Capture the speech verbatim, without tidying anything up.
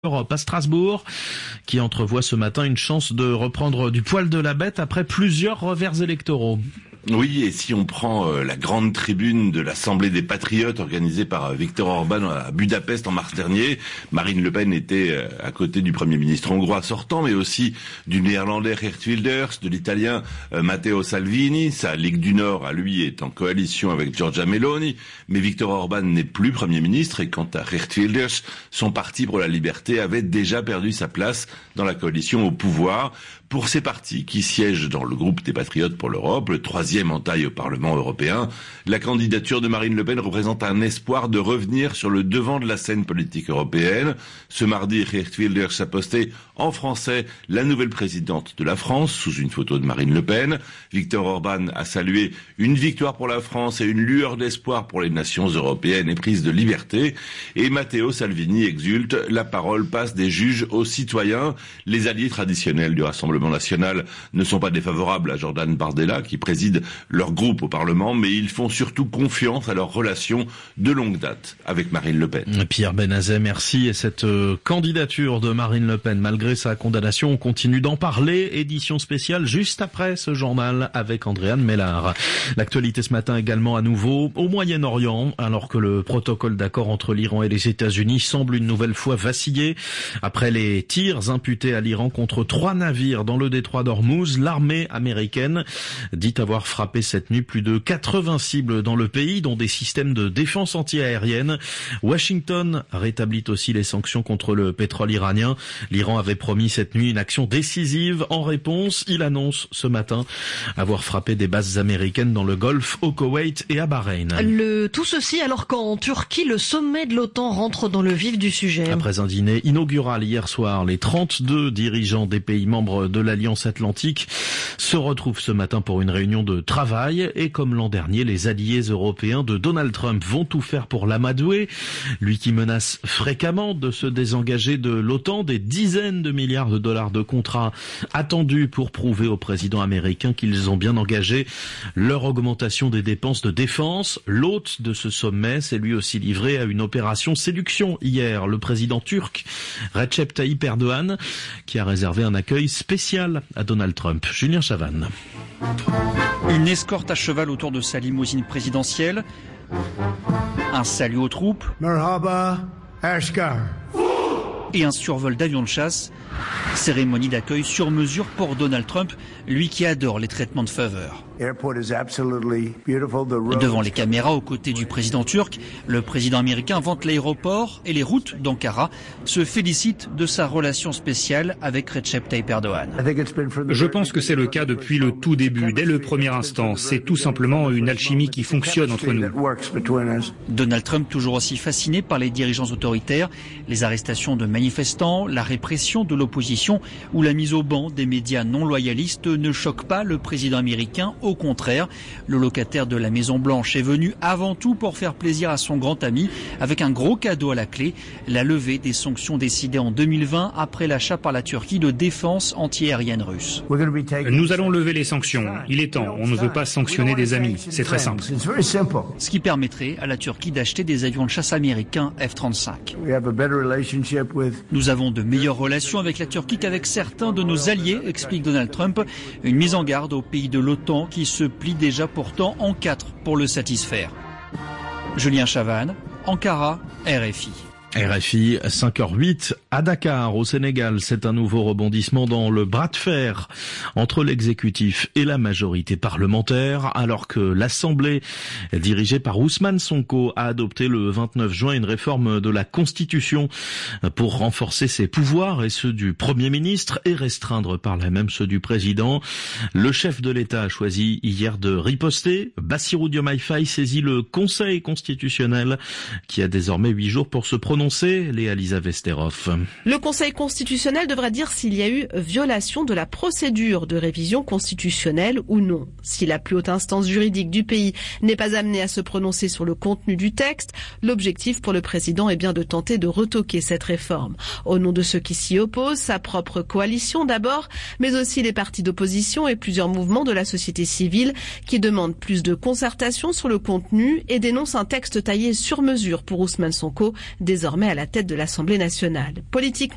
Europe à Strasbourg, qui entrevoit ce matin une chance de reprendre du poil de la bête après plusieurs revers électoraux. Oui, et si on prend euh, la grande tribune de l'Assemblée des Patriotes organisée par euh, Viktor Orban à Budapest en mars dernier, Marine Le Pen était euh, à côté du Premier ministre hongrois sortant, mais aussi du Néerlandais Geert Wilders, de l'Italien euh, Matteo Salvini. Sa Ligue du Nord, à lui, est en coalition avec Giorgia Meloni, mais Viktor Orban n'est plus Premier ministre, et quant à Geert Wilders, son parti pour la liberté avait déjà perdu sa place dans la coalition au pouvoir. Pour ces partis qui siègent dans le groupe des Patriotes pour l'Europe, le troisième en taille au Parlement européen, la candidature de Marine Le Pen représente un espoir de revenir sur le devant de la scène politique européenne. Ce mardi, Geert Wilders a posté en français la nouvelle présidente de la France, sous une photo de Marine Le Pen. Viktor Orban a salué une victoire pour la France et une lueur d'espoir pour les nations européennes éprises de liberté. Et Matteo Salvini exulte, la parole passe des juges aux citoyens. Les alliés traditionnels du Rassemblement national ne sont pas défavorables à Jordan Bardella, qui préside leur groupe au Parlement, mais ils font surtout confiance à leur relation de longue date avec Marine Le Pen. Pierre Benazet, merci. Et cette euh, candidature de Marine Le Pen, malgré sa condamnation, on continue d'en parler. Édition spéciale juste après ce journal avec Andréane Mellard. L'actualité ce matin également à nouveau au Moyen-Orient, alors que le protocole d'accord entre l'Iran et les États-Unis semble une nouvelle fois vaciller. Après les tirs imputés à l'Iran contre trois navires dans le détroit d'Ormuz, l'armée américaine dit avoir frappé cette nuit plus de quatre-vingts cibles dans le pays, dont des systèmes de défense antiaérienne. Washington rétablit aussi les sanctions contre le pétrole iranien. L'Iran avait promis cette nuit une action décisive. En réponse, il annonce ce matin avoir frappé des bases américaines dans le Golfe, au Koweït et à Bahreïn. Le, tout ceci alors qu'en Turquie, le sommet de l'OTAN rentre dans le vif du sujet. Après un dîner inaugural hier soir, les trente-deux dirigeants des pays membres de l'Alliance Atlantique se retrouvent ce matin pour une réunion de travail. Et comme l'an dernier, les alliés européens de Donald Trump vont tout faire pour l'amadouer. Lui qui menace fréquemment de se désengager de l'OTAN, des dizaines de milliards de dollars de contrats attendus pour prouver au président américain qu'ils ont bien engagé leur augmentation des dépenses de défense. L'hôte de ce sommet s'est lui aussi livré à une opération séduction hier. Le président turc Recep Tayyip Erdogan, qui a réservé un accueil spécial à Donald Trump. Julien Chavannes. Une escorte à cheval autour de sa limousine présidentielle, un salut aux troupes et un survol d'avion de chasse. Cérémonie d'accueil sur mesure pour Donald Trump, lui qui adore les traitements de faveur. Devant les caméras, aux côtés du président turc, le président américain vante l'aéroport et les routes d'Ankara, se félicite de sa relation spéciale avec Recep Tayyip Erdogan. Je pense que c'est le cas depuis le tout début, dès le premier instant. C'est tout simplement une alchimie qui fonctionne entre nous. Donald Trump toujours aussi fasciné par les dirigeants autoritaires, les arrestations de manifestants, la répression de l'opposition ou la mise au banc des médias non loyalistes ne choquent pas le président américain. Au contraire, le locataire de la Maison-Blanche est venu avant tout pour faire plaisir à son grand ami, avec un gros cadeau à la clé, la levée des sanctions décidées en deux mille vingt après l'achat par la Turquie de défense antiaérienne russe. Nous allons lever les sanctions. Il est temps, on ne veut pas sanctionner des amis. C'est très simple. Ce qui permettrait à la Turquie d'acheter des avions de chasse américains F trente-cinq. Nous avons de meilleures relations avec la Turquie qu'avec certains de nos alliés, explique Donald Trump. Une mise en garde aux pays de l'OTAN qui se plie déjà pourtant en quatre pour le satisfaire. Julien Chavannes, Ankara, R F I. R F I, cinq heures zéro huit à Dakar, au Sénégal. C'est un nouveau rebondissement dans le bras de fer entre l'exécutif et la majorité parlementaire, alors que l'Assemblée, dirigée par Ousmane Sonko, a adopté le vingt-neuf juin une réforme de la Constitution pour renforcer ses pouvoirs et ceux du Premier ministre et restreindre par là même ceux du Président. Le chef de l'État a choisi hier de riposter. Bassirou Diomaye Faye saisit le Conseil constitutionnel qui a désormais huit jours pour se prononcer. Léa-Lisa Vesterhoff. Le Conseil constitutionnel devra dire s'il y a eu violation de la procédure de révision constitutionnelle ou non. Si la plus haute instance juridique du pays n'est pas amenée à se prononcer sur le contenu du texte, l'objectif pour le président est bien de tenter de retoquer cette réforme. Au nom de ceux qui s'y opposent, sa propre coalition d'abord, mais aussi les partis d'opposition et plusieurs mouvements de la société civile qui demandent plus de concertation sur le contenu et dénoncent un texte taillé sur mesure pour Ousmane Sonko, désormais à la tête de l'Assemblée nationale. Politiquement,